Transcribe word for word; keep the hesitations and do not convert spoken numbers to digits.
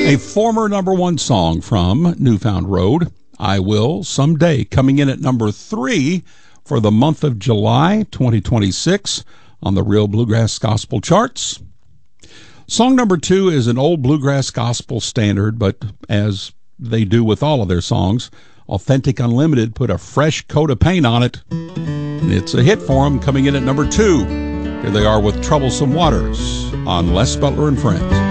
A former number one song from Newfound Road, I Will Someday, coming in at number three for the month of July twenty twenty-six on the Real Bluegrass Gospel charts. Song number two is an old bluegrass gospel standard, but as they do with all of their songs, Authentic Unlimited put a fresh coat of paint on it. And it's a hit for them, coming in at number two. Here they are with Troublesome Waters on Les Butler and Friends.